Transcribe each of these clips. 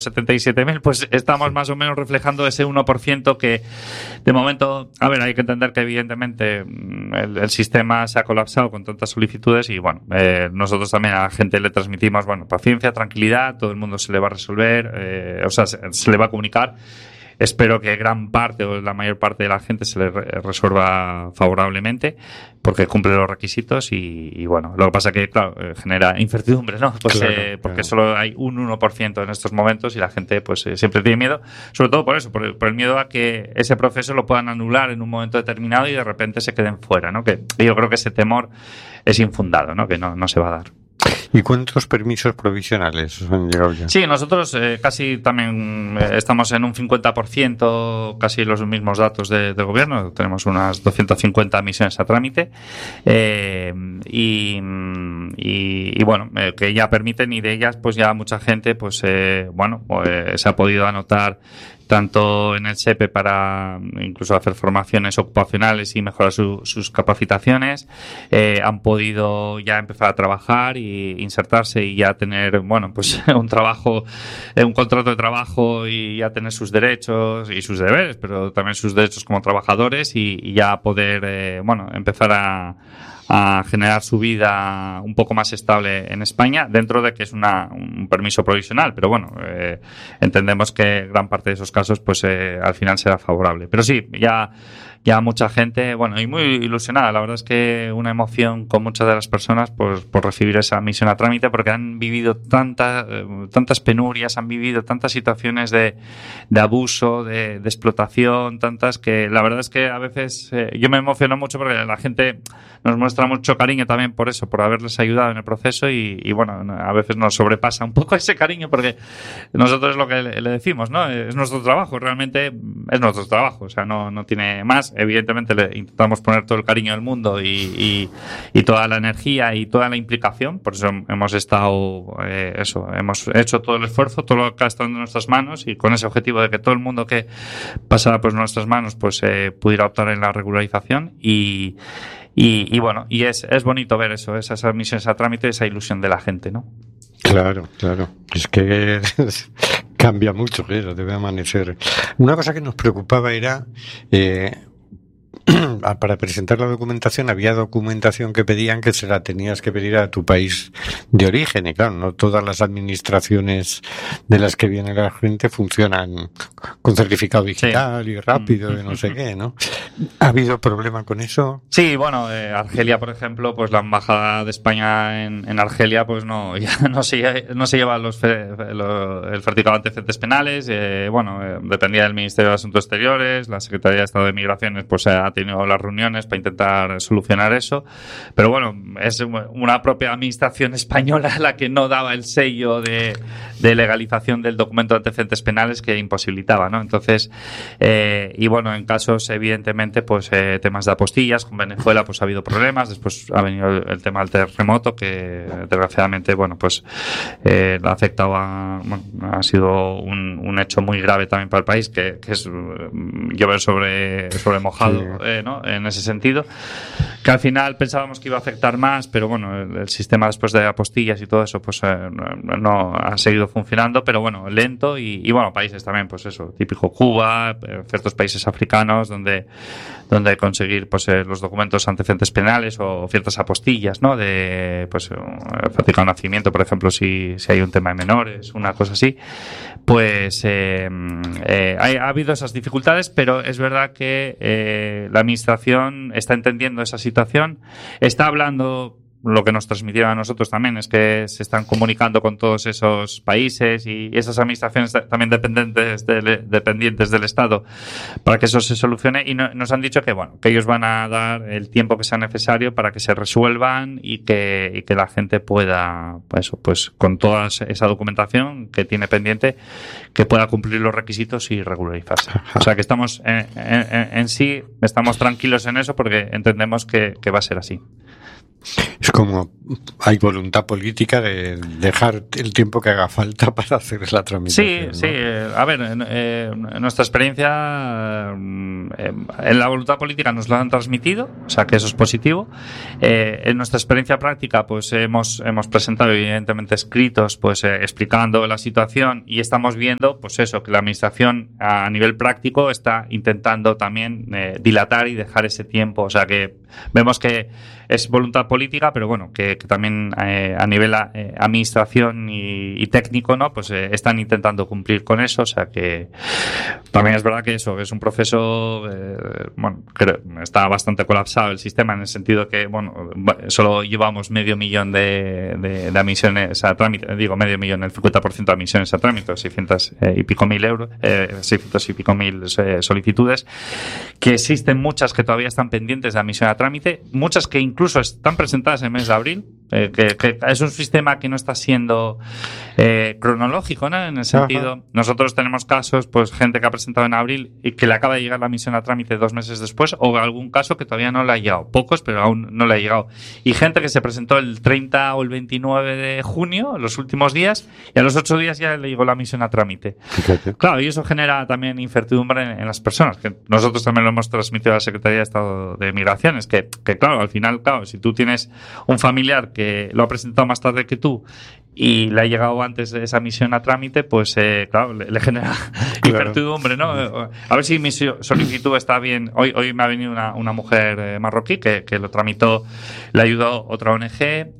77.000, pues estamos más o menos reflejando ese 1% que de momento, a ver, hay que entender que evidentemente el sistema se ha colapsado con tantas solicitudes y bueno, nosotros también a la gente le transmitimos, bueno, paciencia, tranquilidad, todo el mundo se le va a resolver, se le va a comunicar. Espero que gran parte o la mayor parte de la gente se le resuelva favorablemente porque cumple los requisitos y bueno, lo que pasa que, claro, genera incertidumbre, ¿no? Pues porque solo hay un 1% en estos momentos y la gente pues siempre tiene miedo, sobre todo por eso, por el miedo a que ese proceso lo puedan anular en un momento determinado y de repente se queden fuera, ¿no? Que yo creo que ese temor es infundado, ¿no? Que no se va a dar. ¿Y cuántos permisos provisionales han llegado ya? Sí, nosotros casi también estamos en un 50%, casi los mismos datos de gobierno. Tenemos unas 250 emisiones a trámite y bueno, que ya permiten, y de ellas pues ya mucha gente pues se ha podido anotar tanto en el SEPE para incluso hacer formaciones ocupacionales y mejorar sus capacitaciones, han podido ya empezar a trabajar y insertarse y ya tener, bueno, pues un trabajo, un contrato de trabajo y ya tener sus derechos y sus deberes, pero también sus derechos como trabajadores y ya poder, empezar a generar su vida un poco más estable en España, dentro de que es un permiso provisional, pero bueno, entendemos que gran parte de esos casos pues al final será favorable. Pero sí, ya mucha gente, bueno, y muy ilusionada. La verdad es que una emoción con muchas de las personas por recibir esa admisión a trámite, porque han vivido tantas penurias, han vivido tantas situaciones de abuso, de explotación, tantas que la verdad es que a veces yo me emociono mucho porque la gente nos muestra mucho cariño también por eso, por haberles ayudado en el proceso y bueno, a veces nos sobrepasa un poco ese cariño porque nosotros es lo que le decimos, ¿no? Es nuestro trabajo, realmente es nuestro trabajo, o sea, no tiene más. Evidentemente le intentamos poner todo el cariño del mundo y toda la energía y toda la implicación, por eso hemos estado hemos hecho todo el esfuerzo, todo lo que ha estado en nuestras manos y con ese objetivo de que todo el mundo que pasara por nuestras manos pues pudiera optar en la regularización y bueno, y es bonito ver eso, esas admisiones a trámite, esa ilusión de la gente, ¿no? Claro. Es que cambia mucho, claro, debe amanecer. Una cosa que nos preocupaba era para presentar la documentación había documentación que pedían que se la tenías que pedir a tu país de origen y claro, no todas las administraciones de las que viene la gente funcionan con certificado digital y rápido y no sé qué, ¿no? ¿Ha habido problema con eso? Sí, bueno, Argelia, por ejemplo, pues la embajada de España en Argelia pues no se lleva el certificado de antecedentes penales, dependía del Ministerio de Asuntos Exteriores, la Secretaría de Estado de Migraciones pues ha tenido las reuniones para intentar solucionar eso, pero bueno, es una propia administración española la que no daba el sello de legalización del documento de antecedentes penales que imposibilitaba, ¿no? Entonces, y bueno, en casos evidentemente pues temas de apostillas, con Venezuela pues ha habido problemas, después ha venido el tema del terremoto que desgraciadamente bueno pues ha afectado ha sido un hecho muy grave también para el país que es llover sobre mojado, sí. ¿No? En ese sentido, que al final pensábamos que iba a afectar más, pero bueno, el sistema después de apostillas y todo eso pues no ha seguido funcionando, pero bueno, lento y bueno, países también, pues eso, típico Cuba, ciertos países africanos donde conseguir pues los documentos antecedentes penales o ciertas apostillas, ¿no? De pues certificado de nacimiento, por ejemplo, si hay un tema de menores, una cosa así, pues ha habido esas dificultades, pero es verdad que la administración está entendiendo esa situación, está hablando. Lo que nos transmitieron a nosotros también es que se están comunicando con todos esos países y esas administraciones también dependientes del Estado para que eso se solucione y nos han dicho que bueno, que ellos van a dar el tiempo que sea necesario para que se resuelvan y que la gente pueda pues con toda esa documentación que tiene pendiente que pueda cumplir los requisitos y regularizarse. O sea que estamos en sí estamos tranquilos en eso porque entendemos que va a ser así. Es como hay voluntad política de dejar el tiempo que haga falta para hacer la tramitación. Sí, ¿no? sí. A ver, en nuestra experiencia, en la voluntad política nos lo han transmitido, o sea que eso es positivo. En nuestra experiencia práctica, pues hemos presentado evidentemente escritos, pues explicando la situación, y estamos viendo, pues eso, que la administración a nivel práctico está intentando también dilatar y dejar ese tiempo, o sea que vemos que es voluntad política, pero bueno, que también a nivel administración y técnico, ¿no? Pues están intentando cumplir con eso, o sea que también es verdad que eso es un proceso, bueno, creo, está bastante colapsado el sistema, en el sentido que, bueno, solo llevamos 500.000 de admisiones a trámite, digo medio millón, el 50% de admisiones a trámite, 600 y pico mil euros, 600 y pico mil solicitudes, que existen muchas que todavía están pendientes de admisión a trámite, muchas que incluso están presentadas en el mes de abril, que es un sistema que no está siendo cronológico, ¿no? En el sentido, ajá, nosotros tenemos casos, pues gente que ha presentado en abril y que le acaba de llegar la admisión a trámite 2 meses después, o algún caso que todavía no le ha llegado, pocos, pero aún no le ha llegado, y gente que se presentó el 30 o el 29 de junio, los últimos días, y a los 8 días ya le llegó la admisión a trámite. Fíjate. Claro, y eso genera también incertidumbre en las personas, que nosotros también lo hemos transmitido a la Secretaría de Estado de Migraciones, que claro, al final, claro, si tú tienes un familiar que lo ha presentado más tarde que tú y le ha llegado antes de esa admisión a trámite, pues claro, le genera incertidumbre, ¿no? A ver si mi solicitud está bien. Hoy me ha venido una mujer marroquí que lo tramitó, le ayudó otra ONG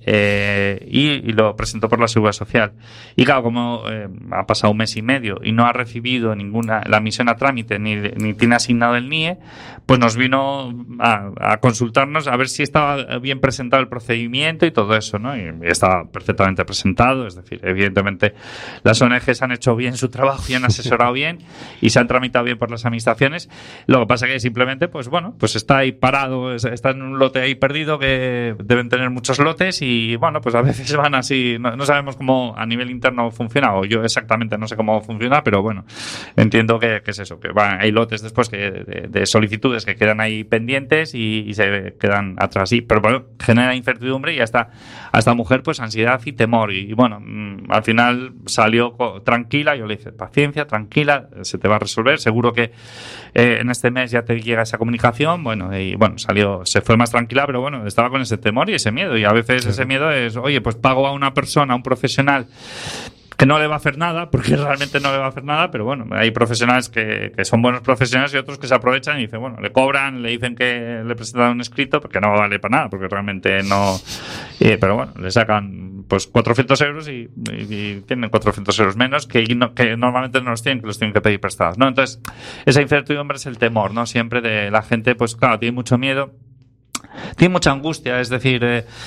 y lo presentó por la Seguridad Social. Y claro, como ha pasado 1 mes y medio y no ha recibido la admisión a trámite ni tiene asignado el NIE, pues nos vino a consultarnos a ver si estaba bien presentado el procedimiento y todo eso, ¿no? Y estaba perfectamente presentado. Es decir, evidentemente las ONGs han hecho bien su trabajo y han asesorado bien y se han tramitado bien por las administraciones. Lo que pasa es que simplemente, pues bueno, pues está ahí parado, está en un lote ahí perdido, que deben tener muchos lotes, y bueno, pues a veces van así, no sabemos cómo a nivel interno funciona, o yo exactamente no sé cómo funciona, pero bueno, entiendo que es eso, que hay lotes después de solicitudes que quedan ahí pendientes y se quedan atrás. Pero bueno, genera incertidumbre y a esta mujer pues ansiedad y temor, y bueno, al final salió tranquila. Yo le dije, paciencia, tranquila, se te va a resolver, seguro que en este mes ya te llega esa comunicación. Bueno, y bueno, se fue más tranquila, pero bueno, estaba con ese temor y ese miedo, y a veces ese miedo es, oye, pues pago a una persona, a un profesional que no le va a hacer nada, porque realmente no le va a hacer nada, pero bueno, hay profesionales que son buenos profesionales y otros que se aprovechan y dicen, bueno, le cobran, le dicen que le presentan un escrito, porque no vale para nada, porque realmente no... pero bueno, le sacan pues 400 euros y tienen 400 euros menos que normalmente no los tienen, que los tienen que pedir prestados, ¿no? Entonces, esa incertidumbre es el temor, ¿no? Siempre de la gente, pues claro, tiene mucho miedo, tiene mucha angustia, es decir,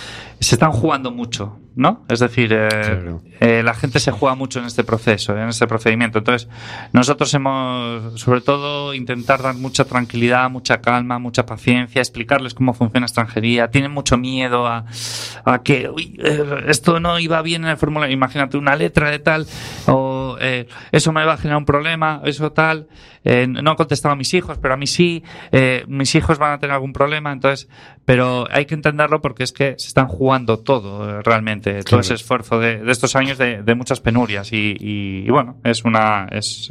se están jugando mucho, ¿no? Es decir, claro, la gente se juega mucho en este proceso, en este procedimiento. Entonces, nosotros hemos, sobre todo, intentar dar mucha tranquilidad, mucha calma, mucha paciencia, explicarles cómo funciona extranjería. Tienen mucho miedo a que esto no iba bien en el formulario. Imagínate una letra de tal, o eso me va a generar un problema, eso tal. No han contestado a mis hijos, pero a mí sí. Mis hijos van a tener algún problema. Entonces, pero hay que entenderlo, porque es que se están jugando todo, realmente, claro, todo ese esfuerzo de estos años de muchas penurias, y bueno, es una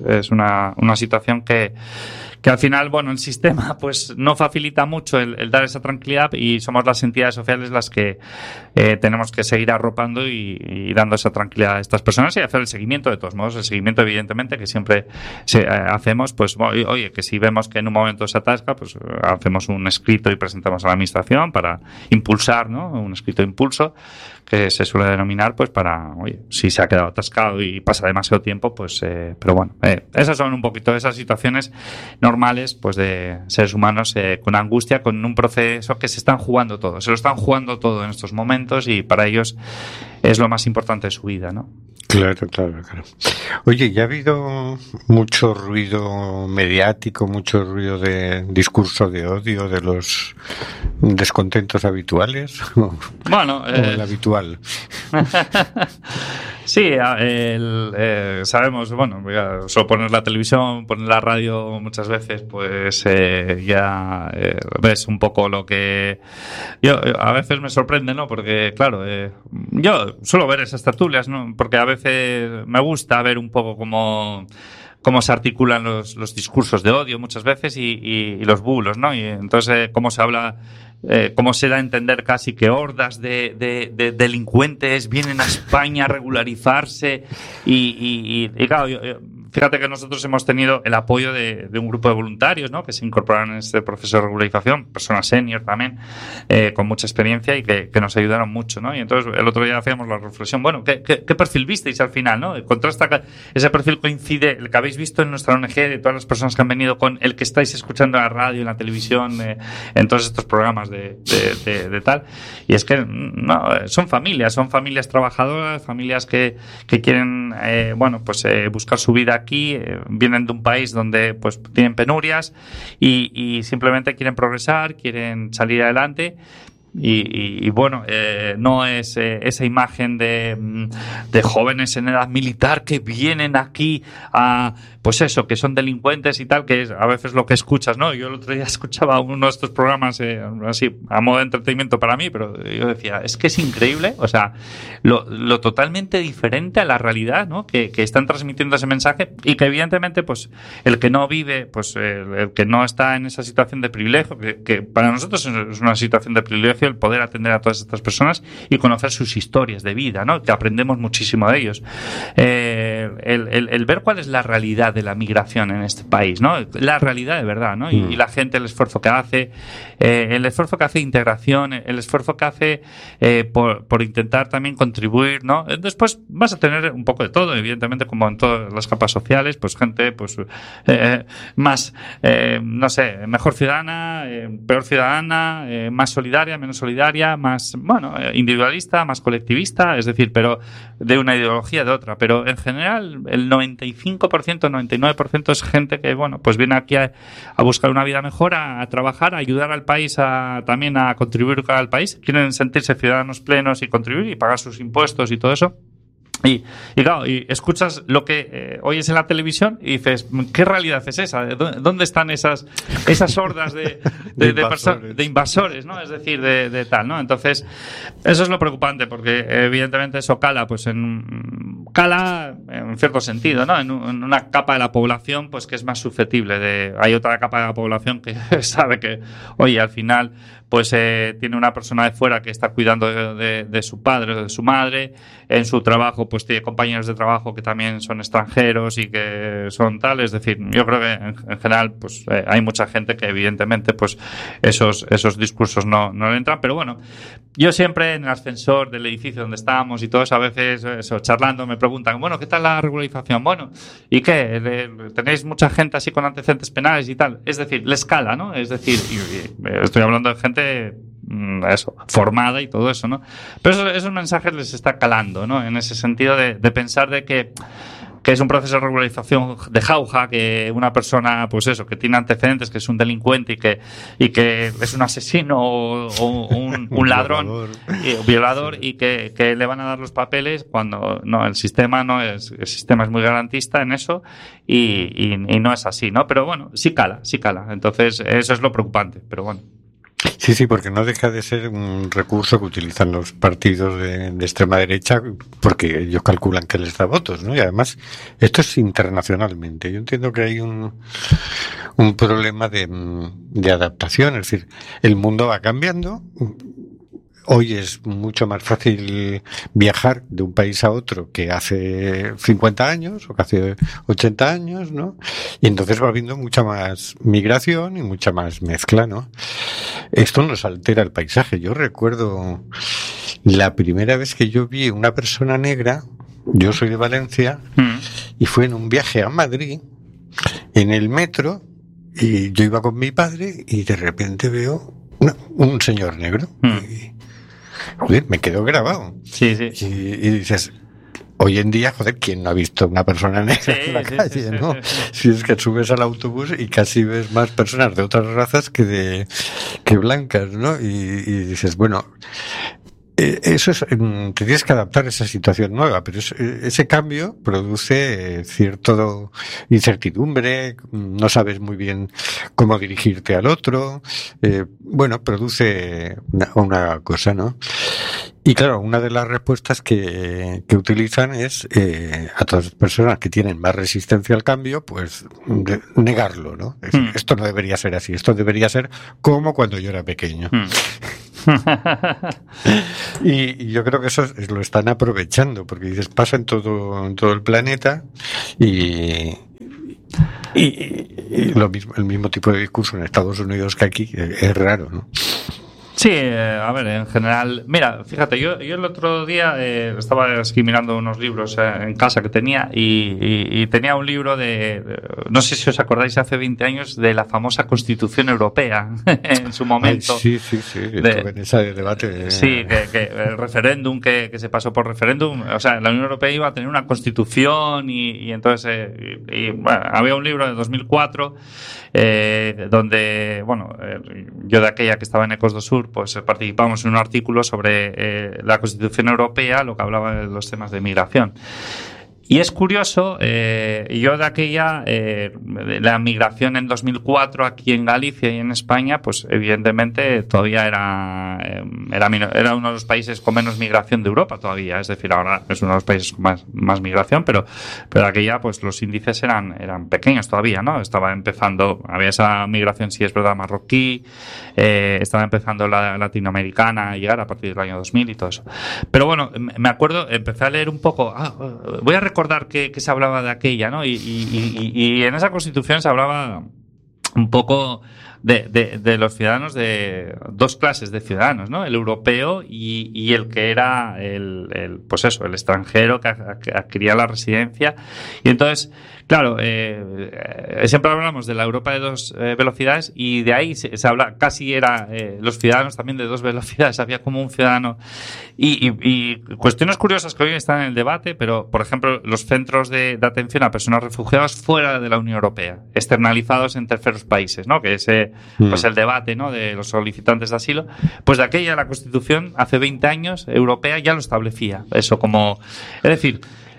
situación que al final, bueno, el sistema pues no facilita mucho el dar esa tranquilidad, y somos las entidades sociales las que tenemos que seguir arropando y dando esa tranquilidad a estas personas, y hacer el seguimiento, de todos modos, el seguimiento evidentemente que siempre hacemos, pues oye, que si vemos que en un momento se atasca, pues hacemos un escrito y presentamos a la administración para impulsar, ¿no? Un escrito de impulso, que se suele denominar, pues para, oye, si se ha quedado atascado y pasa demasiado tiempo, pues, pero bueno, esas son un poquito esas situaciones normales, pues de seres humanos con angustia, con un proceso que se lo están jugando todo en estos momentos, y para ellos es lo más importante de su vida, ¿no? Claro. Oye, ¿ya ha habido mucho ruido mediático, mucho ruido de discurso de odio, de los descontentos habituales? Bueno, o el habitual. Sí, sabemos, bueno, solo poner la televisión, poner la radio muchas veces, pues ya ves un poco lo que... Yo a veces me sorprende, ¿no? Porque, claro, yo suelo ver esas tertulias, ¿no? Porque a veces me gusta ver un poco cómo se articulan los discursos de odio muchas veces y los bulos, ¿no? Y entonces cómo se habla, cómo se da a entender casi que hordas de delincuentes vienen a España a regularizarse y claro, fíjate que nosotros hemos tenido el apoyo de un grupo de voluntarios, ¿no? Que se incorporaron en este proceso de regularización, personas senior también, con mucha experiencia y que nos ayudaron mucho, ¿no? Y entonces el otro día hacíamos la reflexión, bueno, ¿qué perfil visteis al final, ¿no? Ese perfil coincide, el que habéis visto en nuestra ONG, de todas las personas que han venido, con el que estáis escuchando en la radio, en la televisión, en todos estos programas de tal. Y es que no, son familias trabajadoras, familias que quieren, buscar su vida aquí, vienen de un país donde pues tienen penurias y simplemente quieren progresar, quieren salir adelante. Y bueno, no es esa imagen de jóvenes en edad militar que vienen aquí a, pues eso, que son delincuentes y tal, que es a veces lo que escuchas, ¿no? Yo el otro día escuchaba uno de estos programas así, a modo de entretenimiento para mí, pero yo decía, es que es increíble, o sea, lo totalmente diferente a la realidad, ¿no? Que están transmitiendo ese mensaje y que evidentemente, pues, el que no vive, pues, el que no está en esa situación de privilegio, que para nosotros es una situación de privilegio, el poder atender a todas estas personas y conocer sus historias de vida, ¿no? Que aprendemos muchísimo de ellos. El ver cuál es la realidad de la migración en este país, ¿no? La realidad de verdad, ¿no? Y la gente, el esfuerzo que hace, de integración, el esfuerzo que hace por intentar también contribuir, ¿no? Después vas a tener un poco de todo, evidentemente, como en todas las capas sociales, pues gente, pues, más, no sé, mejor ciudadana, peor ciudadana, más solidaria, menos solidaria, más, bueno, individualista, más colectivista, es decir, pero de una ideología de otra. Pero en general, el 95%, 99% es gente que, bueno, pues viene aquí a buscar una vida mejor, a trabajar, a ayudar al país, también a contribuir al país. Quieren sentirse ciudadanos plenos y contribuir y pagar sus impuestos y todo eso. Y claro, y escuchas lo que oyes en la televisión y dices, ¿qué realidad es esa? ¿Dónde están esas hordas de invasores, ¿no? Es decir, de tal, ¿no? Entonces, eso es lo preocupante, porque evidentemente eso cala en cierto sentido, ¿no? En una capa de la población, pues que es más susceptible hay otra capa de la población que sabe que, oye, al final, pues tiene una persona de fuera que está cuidando de su padre o de su madre, en su trabajo pues tiene compañeros de trabajo que también son extranjeros y que son tal, es decir, yo creo que en general pues hay mucha gente que evidentemente pues esos discursos no le entran, pero bueno, yo siempre en el ascensor del edificio donde estábamos y todos a veces charlando me preguntan, bueno, ¿qué tal la regularización? Bueno, ¿y qué? ¿Tenéis mucha gente así con antecedentes penales y tal? Es decir, la escala, ¿no? Es decir, estoy hablando de gente formada y todo eso, ¿no? Pero esos mensajes les está calando, ¿no? En ese sentido de pensar de que es un proceso de regularización de jauja, que una persona, pues eso, que tiene antecedentes, que es un delincuente y que es un asesino o un ladrón, violador, y que le van a dar los papeles cuando no, el sistema es muy garantista en eso y no es así, ¿no? Pero bueno, sí cala. Entonces, eso es lo preocupante, pero bueno. Sí, porque no deja de ser un recurso que utilizan los partidos de extrema derecha porque ellos calculan que les da votos, ¿no? Y además, esto es internacionalmente. Yo entiendo que hay un problema de adaptación, es decir, el mundo va cambiando. Hoy es mucho más fácil viajar de un país a otro que hace 50 años o que hace 80 años, ¿no? Y entonces va habiendo mucha más migración y mucha más mezcla, ¿no? Esto nos altera el paisaje. Yo recuerdo la primera vez que yo vi una persona negra, yo soy de Valencia, y fue en un viaje a Madrid, en el metro, y yo iba con mi padre y de repente veo un señor negro. Y, joder, me quedó grabado. Sí. Y dices, hoy en día, joder, ¿quién no ha visto una persona negra en la calle, no? Si es que subes al autobús y casi ves más personas de otras razas que blancas, ¿no? Y dices, bueno, eso es, te tienes que adaptar a esa situación nueva, pero ese cambio produce cierta incertidumbre, no sabes muy bien cómo dirigirte al otro, bueno, produce una cosa, ¿no? Y claro, una de las respuestas que utilizan es a todas las personas que tienen más resistencia al cambio, pues negarlo, ¿no? Es decir, esto no debería ser así, esto debería ser como cuando yo era pequeño. Y yo creo que eso lo están aprovechando, porque dices, pasa en todo el planeta y lo mismo, el mismo tipo de discurso en Estados Unidos que aquí es raro, ¿no? Sí, a ver, en general, mira, fíjate, yo el otro día estaba aquí mirando unos libros en casa que tenía y tenía un libro no sé si os acordáis, hace 20 años de la famosa Constitución Europea en su momento. Ay, sí, estuve en ese debate. Sí, que el referéndum que se pasó por referéndum, o sea, la Unión Europea iba a tener una constitución y entonces bueno, había un libro de 2004 donde, bueno, yo de aquella que estaba en Ecos do Sur, pues participamos en un artículo sobre la Constitución Europea, lo que hablaba de los temas de migración. Y es curioso, yo de aquella, la migración en 2004 aquí en Galicia y en España, pues evidentemente todavía era uno de los países con menos migración de Europa todavía. Es decir, ahora es uno de los países con más migración, pero de aquella pues los índices eran pequeños todavía, ¿no? Estaba empezando, había esa migración, sí es verdad, marroquí, estaba empezando la latinoamericana a llegar a partir del año 2000 y todo eso. Pero bueno, me acuerdo, empecé a leer un poco, voy a recordar que se hablaba de aquella, ¿no? Y en esa Constitución se hablaba un poco de los ciudadanos, de dos clases de ciudadanos, ¿no? El europeo y el que era pues eso, el extranjero que adquiría la residencia. Y entonces, claro, siempre hablamos de la Europa de dos velocidades y de ahí se habla, casi era los ciudadanos también de dos velocidades, había como un ciudadano y cuestiones curiosas que hoy están en el debate, pero por ejemplo los centros de atención a personas refugiadas fuera de la Unión Europea, externalizados en terceros países, ¿no? Que ese pues el debate, ¿no? De los solicitantes de asilo, pues de aquella la Constitución hace 20 años europea ya lo establecía, eso como, es decir,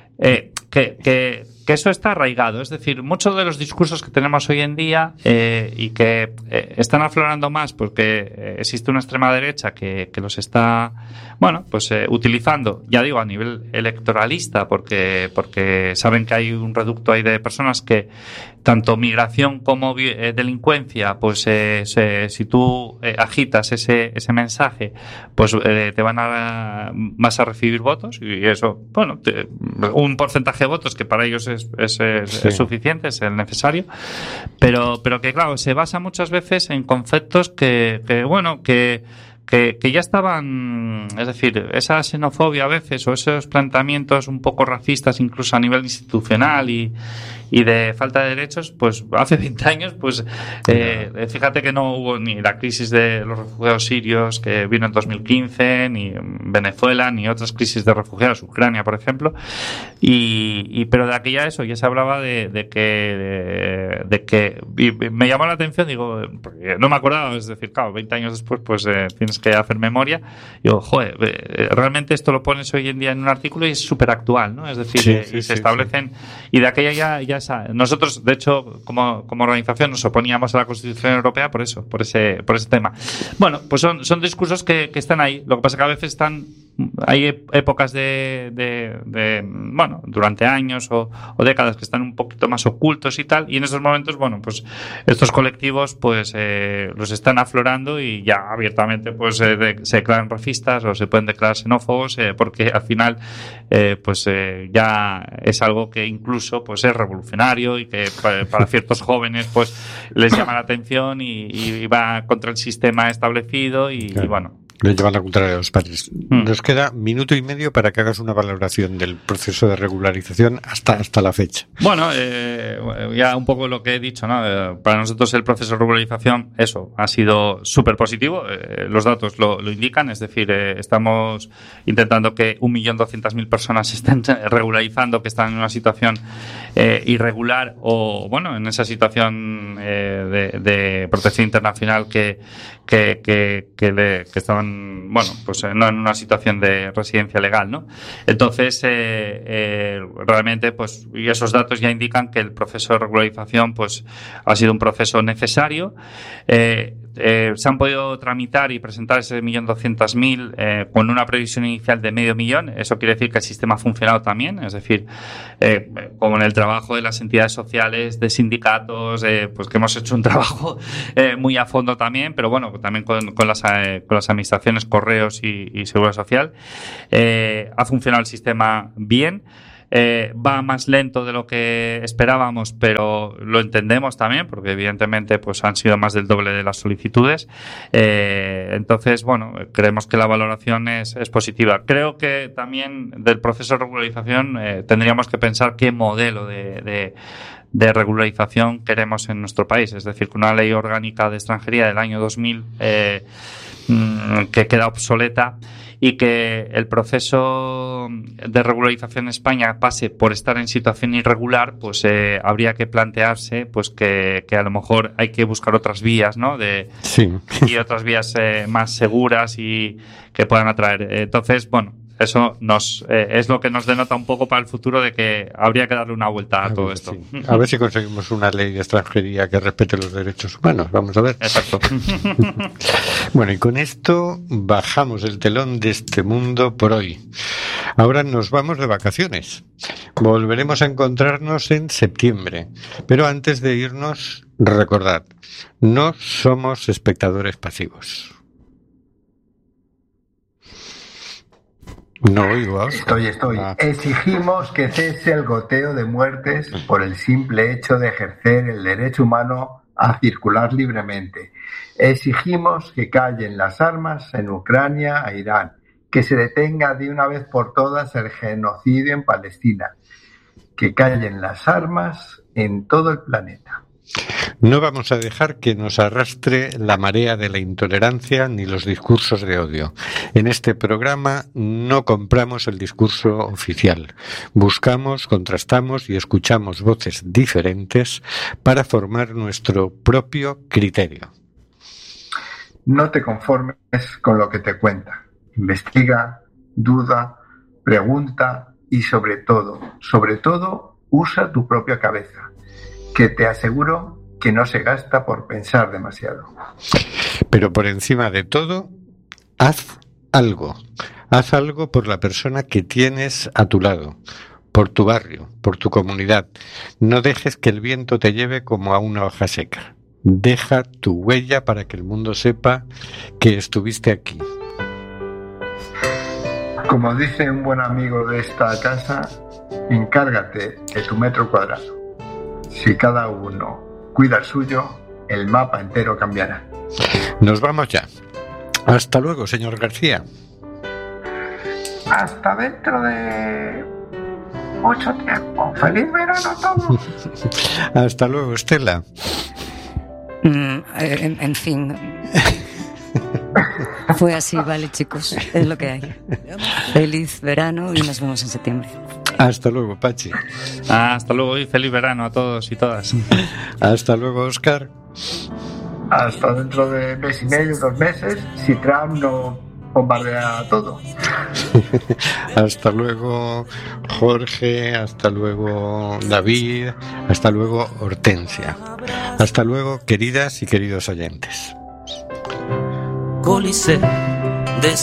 que eso está arraigado. Es decir, muchos de los discursos que tenemos hoy en día y que están aflorando más porque existe una extrema derecha que los está, bueno, pues utilizando, ya digo, a nivel electoralista, porque saben que hay un reducto ahí de personas que tanto migración como delincuencia, pues si tú agitas ese mensaje, pues te vas a recibir votos y eso, bueno, un porcentaje de votos que para ellos es suficiente, es el necesario, pero que claro, se basa muchas veces en conceptos que ya estaban, es decir, esa xenofobia a veces o esos planteamientos un poco racistas incluso a nivel institucional y de falta de derechos, pues hace 20 años, pues fíjate que no hubo ni la crisis de los refugiados sirios que vino en 2015, ni Venezuela, ni otras crisis de refugiados, Ucrania, por ejemplo, pero de aquella eso ya se hablaba de que y me llamó la atención, digo, porque no me acordaba, es decir, claro, 20 años después, pues tienes que hacer memoria, digo, joder, realmente esto lo pones hoy en día en un artículo y es súper actual, ¿no? Es decir, se establecen, y de aquella ya nosotros, de hecho, como organización nos oponíamos a la Constitución Europea por eso, por ese tema. Bueno, pues son discursos que están ahí. Lo que pasa es que a veces hay épocas bueno, durante años o décadas que están un poquito más ocultos y tal, y en esos momentos, bueno, pues estos colectivos pues los están aflorando y ya abiertamente pues se declaran racistas o se pueden declarar xenófobos porque al final ya es algo que incluso pues es revolucionario y que para ciertos jóvenes pues les llama la atención y va contra el sistema establecido y bueno, le llevan la contraria a los padres. Nos queda minuto y medio para que hagas una valoración del proceso de regularización hasta la fecha. Bueno, ya un poco lo que he dicho, ¿no? Para nosotros el proceso de regularización, eso, ha sido súper positivo. Los datos lo indican, es decir, estamos intentando que 1.200.000 personas se estén regularizando, que están en una situación irregular o, bueno, en esa situación de protección internacional que estaban, bueno, pues no en una situación de residencia legal, ¿no? Entonces, realmente, pues, y esos datos ya indican que el proceso de regularización, pues, ha sido un proceso necesario. Se han podido tramitar y presentar ese 1.200.000 con una previsión inicial de 500.000. Eso quiere decir que el sistema ha funcionado también, es decir, como en el trabajo de las entidades sociales, de sindicatos, pues que hemos hecho un trabajo muy a fondo también, pero bueno, también con las administraciones, correos y seguridad social. Ha funcionado el sistema bien. Va más lento de lo que esperábamos, pero lo entendemos también, porque evidentemente pues han sido más del doble de las solicitudes. Entonces, bueno, creemos que la valoración es positiva. Creo que también del proceso de regularización tendríamos que pensar qué modelo de regularización queremos en nuestro país. Es decir, que una ley orgánica de extranjería del año 2000 que queda obsoleta, y que el proceso de regularización en España pase por estar en situación irregular, pues habría que plantearse pues que a lo mejor hay que buscar otras vías, ¿no? Sí. Y otras vías más seguras y que puedan atraer. Entonces, bueno, eso es lo que nos denota un poco para el futuro de que habría que darle una vuelta a todo esto. Sí. A ver si conseguimos una ley de extranjería que respete los derechos humanos. Vamos a ver. Exacto. Bueno, y con esto bajamos el telón de este mundo por hoy. Ahora nos vamos de vacaciones. Volveremos a encontrarnos en septiembre. Pero antes de irnos, recordad, no somos espectadores pasivos. No oigo. Estoy. Exigimos que cese el goteo de muertes por el simple hecho de ejercer el derecho humano a circular libremente. Exigimos que callen las armas en Ucrania e Irán, que se detenga de una vez por todas el genocidio en Palestina, que callen las armas en todo el planeta. No vamos a dejar que nos arrastre la marea de la intolerancia ni los discursos de odio. En este programa no compramos el discurso oficial. Buscamos, contrastamos y escuchamos voces diferentes para formar nuestro propio criterio. No te conformes con lo que te cuentan. Investiga, duda, pregunta y sobre todo, usa tu propia cabeza, que te aseguro que no se gasta por pensar demasiado. Pero por encima de todo, haz algo. Haz algo por la persona que tienes a tu lado, por tu barrio, por tu comunidad. No dejes que el viento te lleve como a una hoja seca. Deja tu huella para que el mundo sepa que estuviste aquí. Como dice un buen amigo de esta casa, encárgate de tu metro cuadrado. Si cada uno cuida el suyo, el mapa entero cambiará. Nos vamos ya. Hasta luego, señor García. Hasta dentro de mucho tiempo. ¡Feliz verano a todos! Hasta luego, Estela. En fin. Fue así, vale, chicos. Es lo que hay. Feliz verano y nos vemos en septiembre. Hasta luego, Pachi. Hasta luego y feliz verano a todos y todas. Hasta luego, Óscar. Hasta dentro de mes y medio, 2 meses, si Trump no bombardea todo. Hasta luego, Jorge. Hasta luego, David. Hasta luego, Hortensia. Hasta luego, queridas y queridos oyentes. Coliseo